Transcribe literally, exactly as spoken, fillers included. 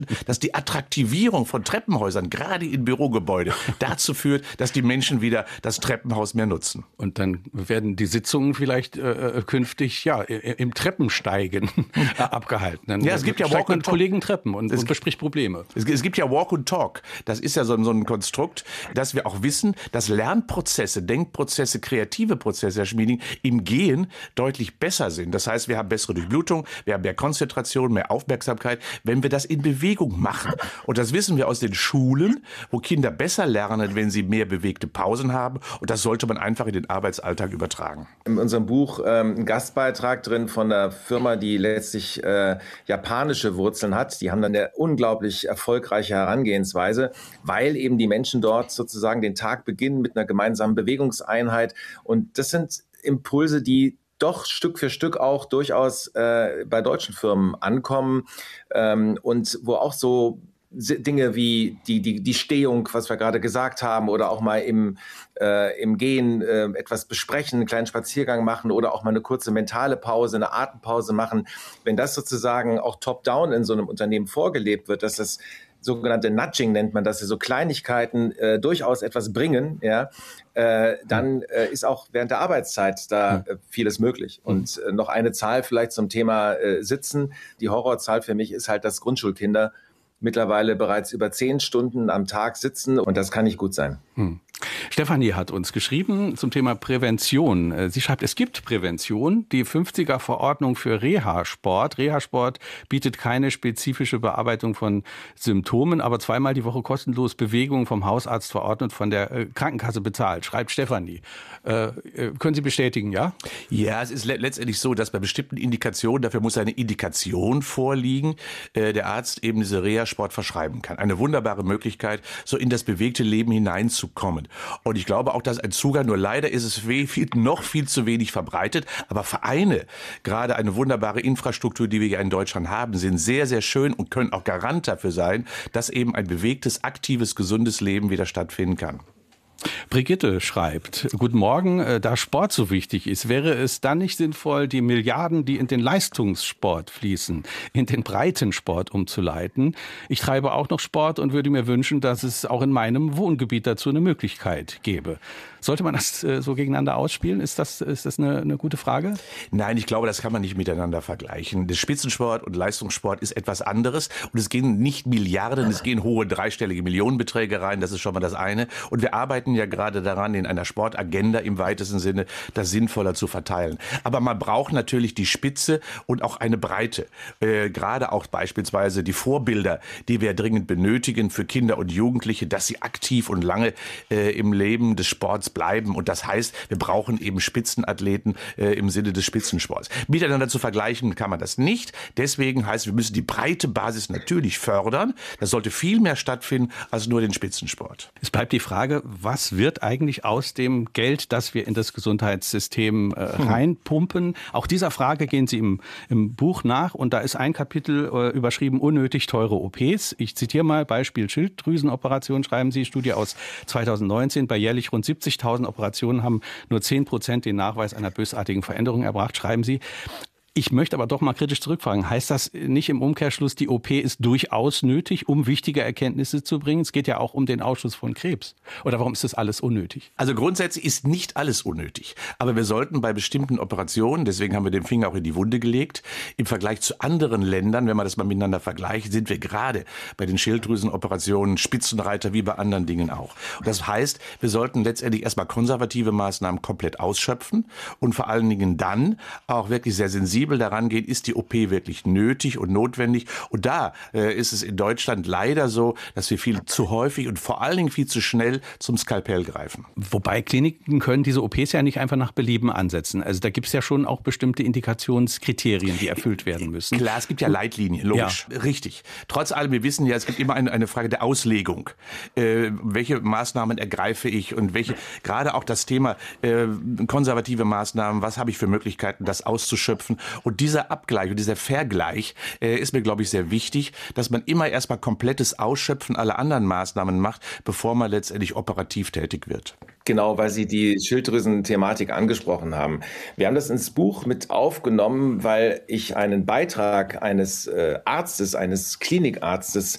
dass die Attraktivierung von Treppenhäusern, gerade in Bürogebäude, dazu führt, dass die Menschen wieder das Treppenhaus mehr nutzen. Und dann werden die Sitzungen vielleicht äh, künftig ja im Treppensteigen abgehalten. Dann ja, es gibt ja Walk und Kollegen Treppen und, und bespricht Probleme. Es, es gibt ja Walk und Talk. Das ist ja so, so ein Konstrukt, dass wir auch wissen, dass Lernprozesse, Denkprozesse, kreative Prozesse, Herr Schmieding, im Gehen deutlich besser sind. Das heißt, wir haben bessere Durchblutung, wir haben mehr Konzentration, mehr Aufmerksamkeit, wenn wir das in Bewegung machen. Und das wissen wir aus den Schulen, wo Kinder besser lernen, wenn sie mehr bewegte Pausen haben. Und das sollte man einfach in den Arbeitsalltag übertragen. In unserem Buch ähm, ein Gastbeitrag drin von einer Firma, die letztlich äh, japanische Wurzeln hat. Die haben dann eine unglaublich erfolgreiche Herangehensweise, weil eben die Menschen dort sozusagen den Tag beginnen mit einer gemeinsamen Bewegungseinheit. Und das sind Impulse, die doch Stück für Stück auch durchaus äh, bei deutschen Firmen ankommen ähm, und wo auch so Dinge wie die, die, die Stehung, was wir gerade gesagt haben, oder auch mal im, äh, im Gehen äh, etwas besprechen, einen kleinen Spaziergang machen oder auch mal eine kurze mentale Pause, eine Atempause machen. Wenn das sozusagen auch top-down in so einem Unternehmen vorgelebt wird, dass das sogenannte Nudging nennt man das, so Kleinigkeiten äh, durchaus etwas bringen, ja, äh, dann äh, ist auch während der Arbeitszeit da äh, vieles möglich. Und äh, noch eine Zahl vielleicht zum Thema äh, Sitzen. Die Horrorzahl für mich ist halt, dass Grundschulkinder mittlerweile bereits über zehn Stunden am Tag sitzen und das kann nicht gut sein. Hm. Stefanie hat uns geschrieben zum Thema Prävention. Sie schreibt, es gibt Prävention. Die fünfziger Verordnung für Reha-Sport. Reha-Sport bietet keine spezifische Bearbeitung von Symptomen, aber zweimal die Woche kostenlos Bewegung vom Hausarzt verordnet, von der Krankenkasse bezahlt, schreibt Stefanie. Äh, können Sie bestätigen, ja? Ja, es ist le- letztendlich so, dass bei bestimmten Indikationen, dafür muss eine Indikation vorliegen, äh, der Arzt eben diese Reha-Sport verschreiben kann. Eine wunderbare Möglichkeit, so in das bewegte Leben hineinzukommen. Und ich glaube auch, dass ein Zugang, nur leider ist es viel, noch viel zu wenig verbreitet, aber Vereine, gerade eine wunderbare Infrastruktur, die wir hier in Deutschland haben, sind sehr, sehr schön und können auch Garant dafür sein, dass eben ein bewegtes, aktives, gesundes Leben wieder stattfinden kann. Brigitte schreibt, guten Morgen, da Sport so wichtig ist, wäre es dann nicht sinnvoll, die Milliarden, die in den Leistungssport fließen, in den Breitensport umzuleiten? Ich treibe auch noch Sport und würde mir wünschen, dass es auch in meinem Wohngebiet dazu eine Möglichkeit gäbe. Sollte man das so gegeneinander ausspielen? Ist das, ist das eine, eine gute Frage? Nein, ich glaube, das kann man nicht miteinander vergleichen. Der Spitzensport und Leistungssport ist etwas anderes. Und es gehen nicht Milliarden, es gehen hohe dreistellige Millionenbeträge rein. Das ist schon mal das eine. Und wir arbeiten ja gerade daran, in einer Sportagenda im weitesten Sinne das sinnvoller zu verteilen. Aber man braucht natürlich die Spitze und auch eine Breite. Äh, gerade auch beispielsweise die Vorbilder, die wir dringend benötigen für Kinder und Jugendliche, dass sie aktiv und lange äh, im Leben des Sports bleiben. Und das heißt, wir brauchen eben Spitzenathleten äh, im Sinne des Spitzensports. Miteinander zu vergleichen kann man das nicht. Deswegen heißt, wir müssen die breite Basis natürlich fördern. Das sollte viel mehr stattfinden als nur den Spitzensport. Es bleibt die Frage, was wird eigentlich aus dem Geld, das wir in das Gesundheitssystem äh, reinpumpen? Auch dieser Frage gehen Sie im, im Buch nach. Und da ist ein Kapitel äh, überschrieben, unnötig teure O Ps. Ich zitiere mal, Beispiel Schilddrüsenoperation, schreiben Sie, Studie aus zweitausendneunzehn. Bei jährlich rund siebzigtausend Operationen haben nur zehn Prozent den Nachweis einer bösartigen Veränderung erbracht, schreiben Sie. Ich möchte aber doch mal kritisch zurückfragen. Heißt das nicht im Umkehrschluss, die O P ist durchaus nötig, um wichtige Erkenntnisse zu bringen? Es geht ja auch um den Ausschuss von Krebs. Oder warum ist das alles unnötig? Also grundsätzlich ist nicht alles unnötig. Aber wir sollten bei bestimmten Operationen, deswegen haben wir den Finger auch in die Wunde gelegt, im Vergleich zu anderen Ländern, wenn man das mal miteinander vergleicht, sind wir gerade bei den Schilddrüsenoperationen Spitzenreiter wie bei anderen Dingen auch. Und das heißt, wir sollten letztendlich erstmal konservative Maßnahmen komplett ausschöpfen und vor allen Dingen dann auch wirklich sehr sensibel daran gehen, ist die O P wirklich nötig und notwendig. Und da äh, ist es in Deutschland leider so, dass wir viel zu häufig und vor allen Dingen viel zu schnell zum Skalpell greifen. Wobei Kliniken können diese O Ps ja nicht einfach nach Belieben ansetzen. Also da gibt es ja schon auch bestimmte Indikationskriterien, die erfüllt werden müssen. Klar, es gibt ja Leitlinien, logisch. Ja. Richtig. Trotz allem, wir wissen ja, es gibt immer eine, eine Frage der Auslegung. Äh, welche Maßnahmen ergreife ich und welche, gerade auch das Thema äh, konservative Maßnahmen, was habe ich für Möglichkeiten, das auszuschöpfen. Und dieser Abgleich und dieser Vergleich äh, ist mir, glaube ich, sehr wichtig, dass man immer erstmal komplettes Ausschöpfen aller anderen Maßnahmen macht, bevor man letztendlich operativ tätig wird. Genau, weil Sie die Schilddrüsen-Thematik angesprochen haben. Wir haben das ins Buch mit aufgenommen, weil ich einen Beitrag eines äh, Arztes, eines Klinikarztes